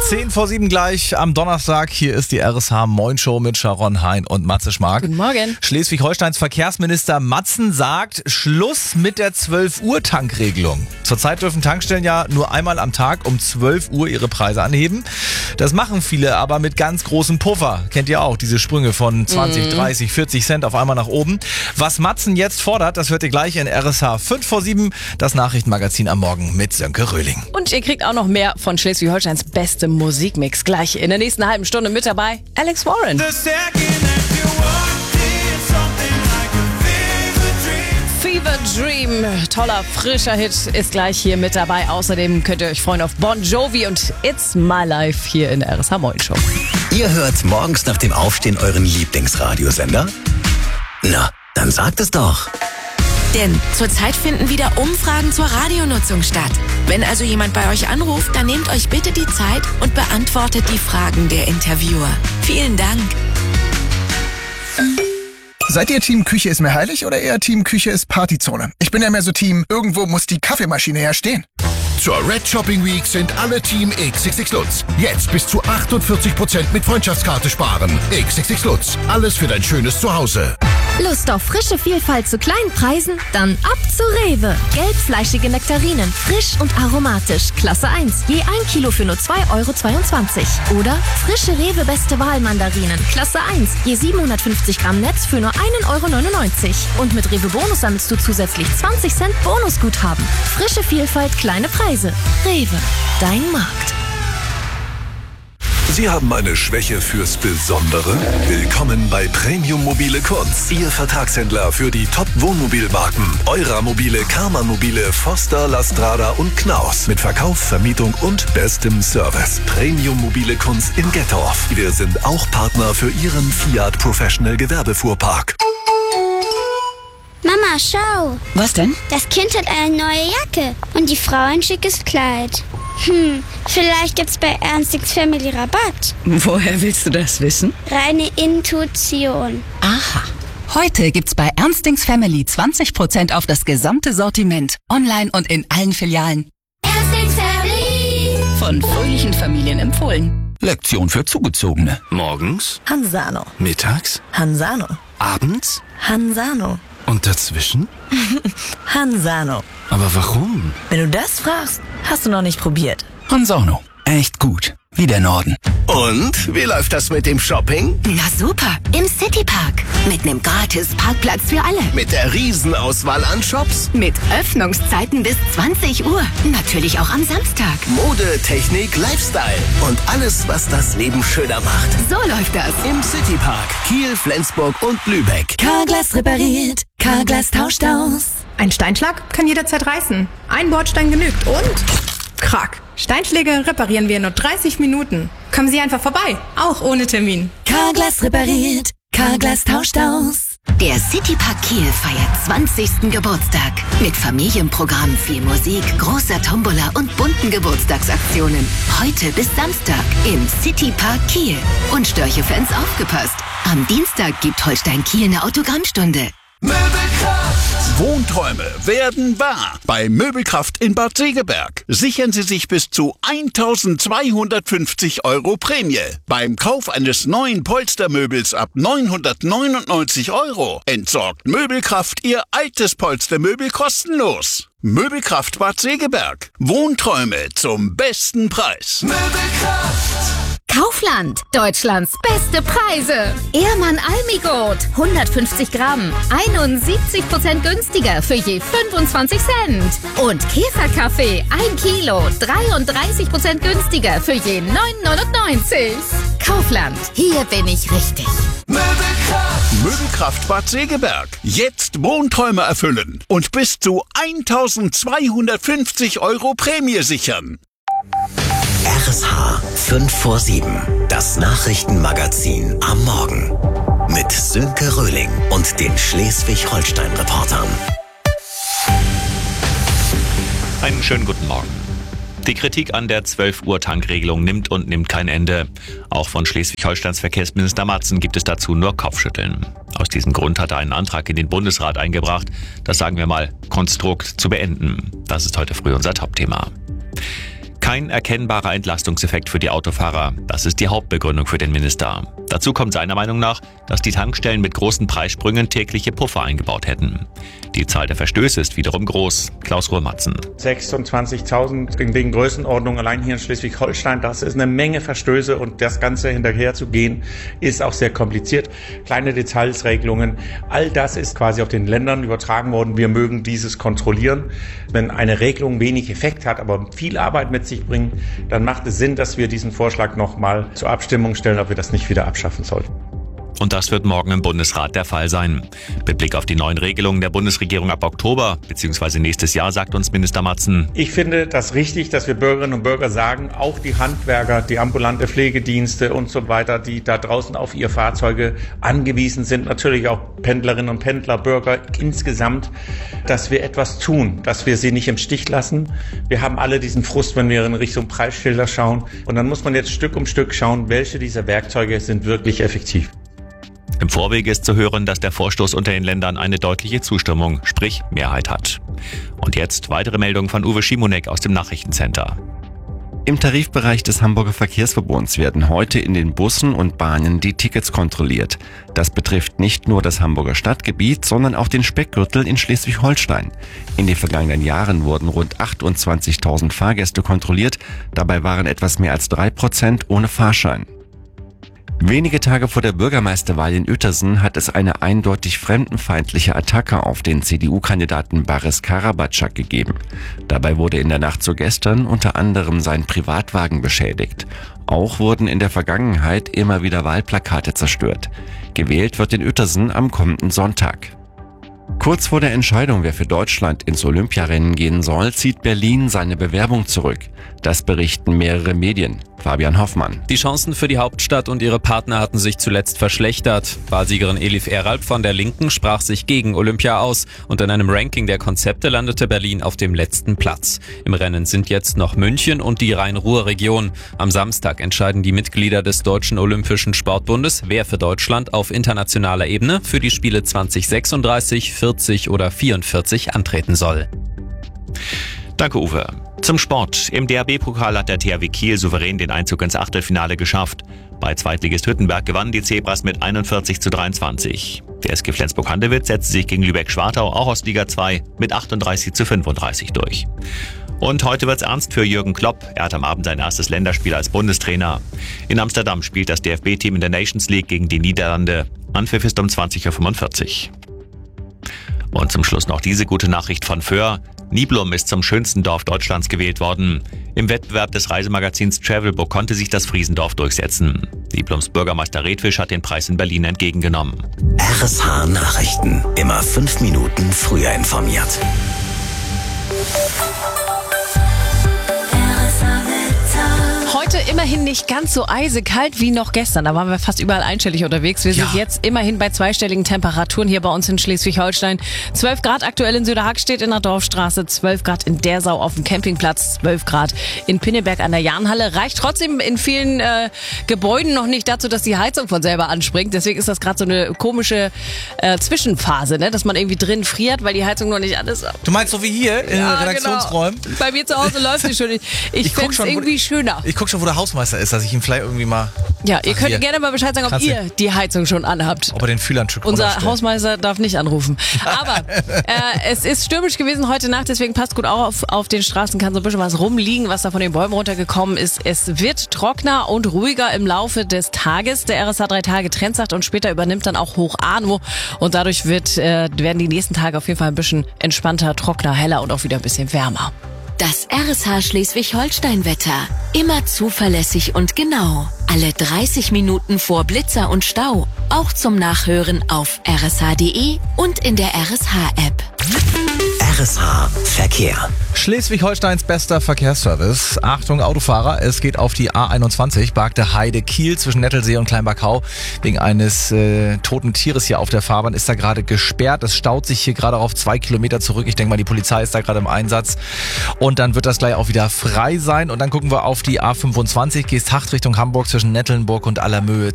6:10 gleich am Donnerstag. Hier ist die RSH Moin Show mit Sharon Hein und Matze Schmark. Guten Morgen. Schleswig-Holsteins Verkehrsminister Matzen sagt, Schluss mit der 12-Uhr-Tankregelung. Zurzeit dürfen Tankstellen ja nur einmal am Tag um 12 Uhr ihre Preise anheben. Das machen viele aber mit ganz großem Puffer. Kennt ihr auch, diese Sprünge von 20, 30, 40 Cent auf einmal nach oben. Was Matzen jetzt fordert, das hört ihr gleich in RSH 5:07, das Nachrichtenmagazin am Morgen mit Sönke Röhling. Und ihr kriegt auch noch mehr von Schleswig-Holsteins bestem Musikmix. Gleich in der nächsten halben Stunde mit dabei Alex Warren. Fever Dream, toller, frischer Hit, ist gleich hier mit dabei. Außerdem könnt ihr euch freuen auf Bon Jovi und It's My Life hier in der RSH Moin Show. Ihr hört morgens nach dem Aufstehen euren Lieblingsradiosender? Na, dann sagt es doch. Denn zurzeit finden wieder Umfragen zur Radionutzung statt. Wenn also jemand bei euch anruft, dann nehmt euch bitte die Zeit und beantwortet die Fragen der Interviewer. Vielen Dank. Seid ihr Team Küche ist mir heilig oder eher Team Küche ist Partyzone? Ich bin ja mehr so Team, irgendwo muss die Kaffeemaschine ja stehen. Zur Red Shopping Week sind alle Team XXX Lutz. Jetzt bis zu 48% mit Freundschaftskarte sparen. XXX Lutz. Alles für dein schönes Zuhause. Lust auf frische Vielfalt zu kleinen Preisen? Dann ab zu Rewe. Gelbfleischige Nektarinen, frisch und aromatisch. Klasse 1, je 1 Kilo für nur 2,22 €. Oder frische Rewe Beste Wahl Mandarinen. Klasse 1, je 750 Gramm Netz für nur 1,99 €. Und mit Rewe Bonus sammelst du zusätzlich 20 Cent Bonusguthaben. Frische Vielfalt, kleine Preise. Rewe, dein Markt. Sie haben eine Schwäche fürs Besondere? Willkommen bei Premium Mobile Kunz, Ihr Vertragshändler für die Top-Wohnmobilmarken. Eurer Mobile, Karmann Mobile, Foster, Lastrada und Knaus. Mit Verkauf, Vermietung und bestem Service. Premium Mobile Kunz in Gettorf. Wir sind auch Partner für Ihren Fiat Professional Gewerbefuhrpark. Mama, schau. Was denn? Das Kind hat eine neue Jacke und die Frau ein schickes Kleid. Vielleicht gibt's bei Ernstings Family Rabatt. Woher willst du das wissen? Reine Intuition. Aha. Heute gibt's bei Ernstings Family 20% auf das gesamte Sortiment. Online und in allen Filialen. Ernstings Family. Von fröhlichen Familien empfohlen. Lektion für Zugezogene. Morgens, Hansano. mittags, Hansano. abends Hansano. und dazwischen? Hansano. Aber warum? Wenn du das fragst, hast du noch nicht probiert. Hanzano. Echt gut. Wie der Norden. Und? Wie läuft das mit dem Shopping? Na super, im Citypark. Mit einem gratis Parkplatz für alle. Mit der Riesenauswahl an Shops? Mit Öffnungszeiten bis 20 Uhr. Natürlich auch am Samstag. Mode, Technik, Lifestyle. Und alles, was das Leben schöner macht. So läuft das. Im Citypark. Kiel, Flensburg und Lübeck. Carglass repariert. Carglass tauscht aus. Ein Steinschlag kann jederzeit reißen. Ein Bordstein genügt und... Krack. Steinschläge reparieren wir in nur 30 Minuten. Kommen Sie einfach vorbei, auch ohne Termin. Carglass repariert. Carglass tauscht aus. Der Citypark Kiel feiert 20. Geburtstag. Mit Familienprogramm, viel Musik, großer Tombola und bunten Geburtstagsaktionen. Heute bis Samstag im Citypark Kiel. Und Störche-Fans aufgepasst. Am Dienstag gibt Holstein Kiel eine Autogrammstunde. Wohnträume werden wahr. Bei Möbelkraft in Bad Segeberg. Sichern Sie sich bis zu 1.250 € Prämie. Beim Kauf eines neuen Polstermöbels ab 999 € entsorgt Möbelkraft Ihr altes Polstermöbel kostenlos. Möbelkraft Bad Segeberg. Wohnträume zum besten Preis. Möbelkraft. Kaufland, Deutschlands beste Preise. Ehrmann Almigot, 150 Gramm, 71% günstiger für je 25 Cent. Und Käferkaffee, 1 Kilo, 33% günstiger für je 9,99 €. Kaufland, hier bin ich richtig. Möbelkraft Bad Segeberg. Jetzt Wohnträume erfüllen und bis zu 1.250 € Prämie sichern. RSH 5:07, das Nachrichtenmagazin am Morgen. Mit Sönke Röhling und den Schleswig-Holstein-Reportern. Einen schönen guten Morgen. Die Kritik an der 12-Uhr-Tankregelung nimmt und nimmt kein Ende. Auch von Schleswig-Holsteins Verkehrsminister Matzen gibt es dazu nur Kopfschütteln. Aus diesem Grund hat er einen Antrag in den Bundesrat eingebracht, das sagen wir mal Konstrukt zu beenden. Das ist heute früh unser Topthema. Kein erkennbarer Entlastungseffekt für die Autofahrer. Das ist die Hauptbegründung für den Minister. Dazu kommt seiner Meinung nach, dass die Tankstellen mit großen Preissprüngen tägliche Puffer eingebaut hätten. Die Zahl der Verstöße ist wiederum groß. Klaus Ruhr-Matzen. 26.000 in den Größenordnungen allein hier in Schleswig-Holstein. Das ist eine Menge Verstöße und das Ganze hinterher zu gehen, ist auch sehr kompliziert. Kleine Details, Regelungen, all das ist quasi auf den Ländern übertragen worden. Wir mögen dieses kontrollieren. Wenn eine Regelung wenig Effekt hat, aber viel Arbeit mit sich bringt, dann macht es Sinn, dass wir diesen Vorschlag nochmal zur Abstimmung stellen, ob wir das nicht wieder abschaffen sollten. Und das wird morgen im Bundesrat der Fall sein. Mit Blick auf die neuen Regelungen der Bundesregierung ab Oktober bzw. nächstes Jahr, sagt uns Minister Matzen. Ich finde das richtig, dass wir Bürgerinnen und Bürger sagen, auch die Handwerker, die ambulante Pflegedienste und so weiter, die da draußen auf ihre Fahrzeuge angewiesen sind, natürlich auch Pendlerinnen und Pendler, Bürger insgesamt, dass wir etwas tun, dass wir sie nicht im Stich lassen. Wir haben alle diesen Frust, wenn wir in Richtung Preisschilder schauen. Und dann muss man jetzt Stück um Stück schauen, welche dieser Werkzeuge sind wirklich effektiv. Im Vorwege ist zu hören, dass der Vorstoß unter den Ländern eine deutliche Zustimmung, sprich Mehrheit hat. Und jetzt weitere Meldungen von Uwe Schimonek aus dem Nachrichtencenter. Im Tarifbereich des Hamburger Verkehrsverbunds werden heute in den Bussen und Bahnen die Tickets kontrolliert. Das betrifft nicht nur das Hamburger Stadtgebiet, sondern auch den Speckgürtel in Schleswig-Holstein. In den vergangenen Jahren wurden rund 28.000 Fahrgäste kontrolliert. Dabei waren etwas mehr als 3% ohne Fahrschein. Wenige Tage vor der Bürgermeisterwahl in Uetersen hat es eine eindeutig fremdenfeindliche Attacke auf den CDU-Kandidaten Baris Karabatschak gegeben. Dabei wurde in der Nacht zu gestern unter anderem sein Privatwagen beschädigt. Auch wurden in der Vergangenheit immer wieder Wahlplakate zerstört. Gewählt wird in Uetersen am kommenden Sonntag. Kurz vor der Entscheidung, wer für Deutschland ins Olympiarennen gehen soll, zieht Berlin seine Bewerbung zurück. Das berichten mehrere Medien. Fabian Hoffmann. Die Chancen für die Hauptstadt und ihre Partner hatten sich zuletzt verschlechtert. Wahlsiegerin Elif Eralp von der Linken sprach sich gegen Olympia aus und in einem Ranking der Konzepte landete Berlin auf dem letzten Platz. Im Rennen sind jetzt noch München und die Rhein-Ruhr-Region. Am Samstag entscheiden die Mitglieder des Deutschen Olympischen Sportbundes, wer für Deutschland auf internationaler Ebene für die Spiele 2036, 40 oder 44 antreten soll. Danke, Uwe. Zum Sport. Im DRB-Pokal hat der THW Kiel souverän den Einzug ins Achtelfinale geschafft. Bei Zweitligist Hüttenberg gewannen die Zebras mit 41:23. Der SG Flensburg-Handewitt setzte sich gegen Lübeck-Schwartau auch aus Liga 2 mit 38:35 durch. Und heute wird's ernst für Jürgen Klopp. Er hat am Abend sein erstes Länderspiel als Bundestrainer. In Amsterdam spielt das DFB-Team in der Nations League gegen die Niederlande. Anpfiff ist um 20:45 Uhr. Und zum Schluss noch diese gute Nachricht von Föhr. Niblum ist zum schönsten Dorf Deutschlands gewählt worden. Im Wettbewerb des Reisemagazins Travelbook konnte sich das Friesendorf durchsetzen. Niblums Bürgermeister Redfisch hat den Preis in Berlin entgegengenommen. RSH Nachrichten. Immer 5 Minuten früher informiert. Heute immerhin nicht ganz so eisekalt wie noch gestern. Da waren wir fast überall einstellig unterwegs. Wir sind jetzt immerhin bei zweistelligen Temperaturen hier bei uns in Schleswig-Holstein. 12 Grad aktuell in Söderhagstedt in der Dorfstraße, 12 Grad in Dersau auf dem Campingplatz, 12 Grad in Pinneberg an der Jahnhalle. Reicht trotzdem in vielen Gebäuden noch nicht dazu, dass die Heizung von selber anspringt. Deswegen ist das gerade so eine komische Zwischenphase, ne? Dass man irgendwie drin friert, weil die Heizung noch nicht an ist. Du meinst so wie hier in den Redaktionsräumen? Genau. Bei mir zu Hause läuft sie schon. Ich finde es irgendwie schöner. Ich guck schon, wo der Hausmeister ist, dass ich ihn vielleicht irgendwie mal... Ja, ihr könnt gerne mal Bescheid sagen, ob ihr die Heizung schon anhabt. Ob er den Fühlernschick Unser Hausmeister darf nicht anrufen. Aber es ist stürmisch gewesen heute Nacht, deswegen passt gut auf den Straßen, kann so ein bisschen was rumliegen, was da von den Bäumen runtergekommen ist. Es wird trockener und ruhiger im Laufe des Tages. Der RSH 3 Tage Trend sagt und später übernimmt dann auch Hoch Arno und dadurch werden die nächsten Tage auf jeden Fall ein bisschen entspannter, trockener, heller und auch wieder ein bisschen wärmer. Das RSH Schleswig-Holstein-Wetter. Immer zuverlässig und genau. Alle 30 Minuten vor Blitzer und Stau. Auch zum Nachhören auf rsh.de und in der RSH-App. RSH Verkehr. Schleswig-Holsteins bester Verkehrsservice. Achtung Autofahrer, es geht auf die A21, Bargte Heide Kiel zwischen Nettelsee und Kleinbachau. Wegen eines toten Tieres hier auf der Fahrbahn ist da gerade gesperrt. Es staut sich hier gerade auf 2 Kilometer zurück. Ich denke mal, die Polizei ist da gerade im Einsatz. Und dann wird das gleich auch wieder frei sein. Und dann gucken wir auf die A25, Geesthacht Richtung Hamburg zwischen Nettelnburg und Allermöhe.